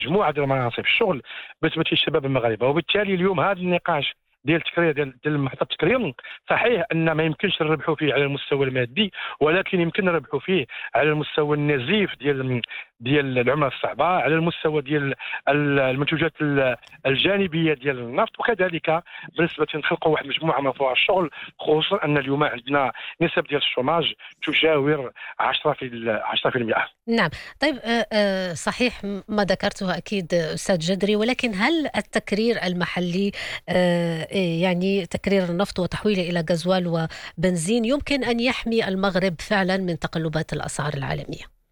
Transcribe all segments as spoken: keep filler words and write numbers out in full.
مجموعه ديال مناصب الشغل بالنسبه للشباب المغاربه. وبالتالي اليوم هذا النقاش ديال التكرير ديال ديال محطه التكرير صحيح ان ما يمكنش نربحوا فيه على المستوى المادي، ولكن يمكن نربحوا فيه على المستوى النزيف ديال ديال العمله الصعبه، على المستوى ديال المنتوجات الجانبيه ديال النفط، وكذلك بالنسبه نخلقوا واحد المجموعه من فرص الشغل، خصوصا ان اليوم عندنا نسب ديال الشوماج تجاور عشرة في المئة. نعم. طيب آه، آه، صحيح ما ذكرته أكيد أستاذ جدري، ولكن هل التكرير المحلي آه، يعني تكرير النفط وتحويله إلى غازوال وبنزين يمكن أن يحمي المغرب فعلا من تقلبات الأسعار العالمية؟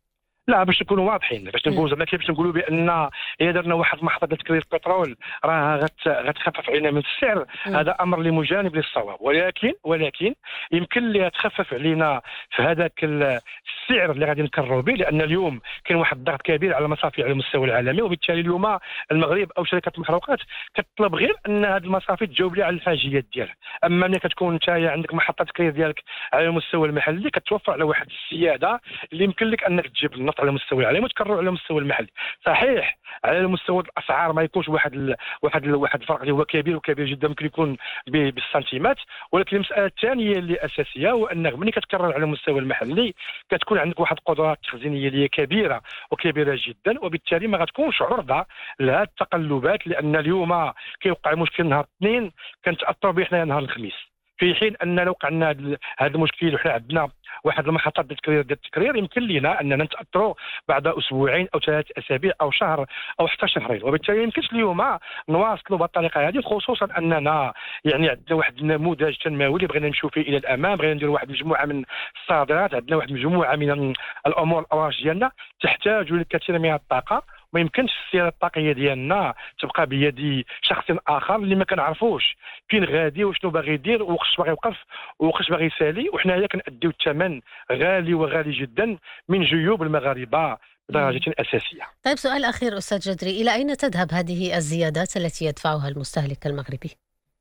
لا، باش نكونوا واضحين، باش نقولوا زعما كيفاش نقولوا بان اذا درنا واحد محطه تكرير البترول راه غت غتخفف علينا من السعر، هذا امر اللي مجانب للصواب، ولكن ولكن يمكن لها تخفف علينا في هذاك السعر اللي غادي نكرروا به، لان اليوم كاين واحد الضغط كبير على المصافي على المستوى العالمي، وبالتالي اليوم المغرب او شركات المحروقات كتطلب غير ان هذه المصافي تجاوب لها على الحاجيات ديالها. اما ملي كتكون انت عندك محطه تكرير ديالك على المستوى المحلي كتوفر على واحد السياده اللي يمكن لك انك تجيب النفط على المستوى العالمي وتكرر على المستوى المحلي. صحيح على المستوى الاسعار ما يكونش واحد ال... واحد ال... واحد الفرق اللي هو كبير وكبير جدا، ممكن يكون ب... بالسنتيمات، ولكن المساله الثانيه اللي اساسيه هو انك ملي كتكرر على المستوى المحلي كتكون عندك واحد القدرات التخزينيه اللي هي كبيره وكبيره جدا، وبالتالي ما غتكونش عرضه لهذه التقلبات، لان اليوم كيوقع مشكل نهار الاثنين كنتاثروا به حنايا نهار الخميس، في حين ان لو وقعنا هذا المشكل وحنا عندنا واحد المحطات ديال التكرير ديال التكرير يمكن لنا اننا نتاثروا بعد اسبوعين او ثلاث اسابيع او شهر او حتى شهرين، وبالتالي يمكنش اليوم نواصلوا بالطريقه هذه، خصوصا اننا يعني عندنا واحد النموذج تنموي اللي بغينا نمشيو فيه الى الامام، بغينا نديروا واحد المجموعه من الصادرات، عندنا واحد المجموعه من الامور الاوراج ديالنا تحتاج للكثير من الطاقه، ما يمكنش السيره الطاقيه ديالنا تبقى بيد شخص اخر اللي ما كنعرفوش فين غادي وشنو باغي يدير وقاش باغي يوقف وقاش باغي يسالي، وحنايا كنأديو الثمن غالي وغالي جدا من جيوب المغاربه بدرجه اساسيه. طيب سؤال أخير أستاذ جدري، إلى أين تذهب هذه الزيادات التي يدفعها المستهلك المغربي؟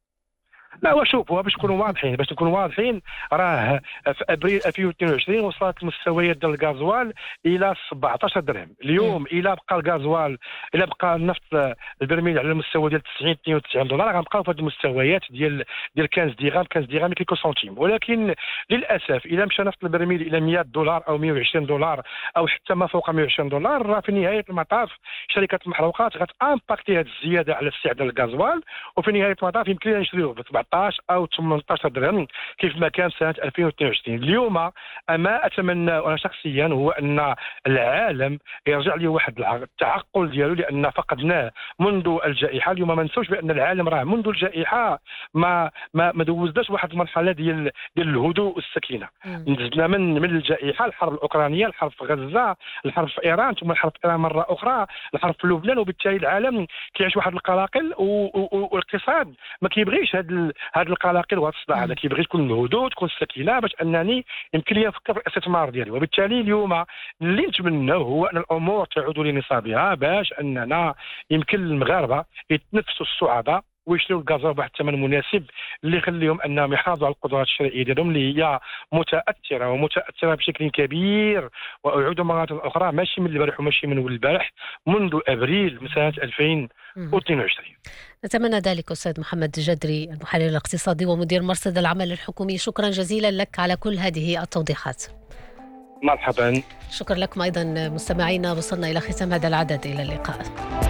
لا وشوفوا باش نكونوا واضحين باش نكونوا واضحين راه في ابريل ألفين واثنين وعشرين وصلت المستويات ديال الغازوال الى سبعطاش درهم، اليوم الى بقى الغازوال الى بقى النفط البرميل على المستوى ديال تسعين اثنين وتسعين دولار غنبقاو في هذه المستويات ديال ديال خمسة درهم خمسة درهم كيلو سنتيم، ولكن للاسف اذا مشى نفط البرميل الى مئة دولار او مئة وعشرين دولار او حتى ما فوق مئة وعشرين دولار، راه في نهايه المطاف شركات المحروقات غتامباكتي هذه الزياده على السعر ديال الغازوال، وفي نهايه المطاف يمكن لنا نشريوه ب سبعطاش او ثمنطاش درهم كيف ما كان سنه ألفين واثنين وعشرين. اليوم ما اتمنى انا شخصيا هو ان العالم يرجع لي واحد التعقل ديالو، لان فقدناه منذ الجائحه. اليوم ما نساوش بان العالم راه منذ الجائحه ما ما ما دوزناش واحد المرحله ديال ديال الهدوء والسكينه، نزلنا من من الجائحه الحرب الاوكرانيه، الحرب في غزه، الحرب في ايران، ثم الحرب في ايران مره اخرى، الحرب في لبنان، وبالتالي العالم كيعيش واحد القلاقل والاقتصاد ما كيبغيش هذا هذا القلاقل وهذا الصداع هذا، كيبغي تكون الهدوء تكون السكينه باش انني يمكن لي نفكر في الاستثمار ديالي. وبالتالي اليوم اللي نتمناه هو ان الامور تعود لنصابها باش اننا يمكن للمغاربه يتنفسوا الصعوبه ويشريوا الغازول بواحد الثمن مناسب اللي يخليهم انهم يحافظوا على القدرات الشرائيه ديالهم اللي هي متاثره ومتاثره بشكل كبير، واعود مره اخرى ماشي من البارح وماشي من اول البارح، منذ ابريل من سنه ألفين واثنين وعشرين. نتمنى ذلك أستاذ محمد جدري المحلل الاقتصادي ومدير مرصد العمل الحكومي، شكرا جزيلا لك على كل هذه التوضيحات. مرحبا. شكرا لكم أيضا مستمعينا، وصلنا إلى ختام هذا العدد، إلى اللقاء.